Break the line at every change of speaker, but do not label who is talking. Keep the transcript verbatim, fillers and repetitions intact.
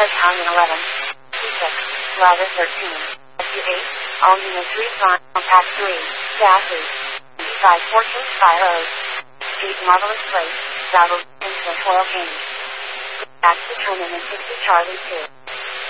Battalion eleven. T six. Ladder thirteen. S U eight. All units respond. Pack three. Dash eight. five fourteen Spiros. Street Marvelous Place. Saddle. Instant oil change. Back to training in sixty Charlie two.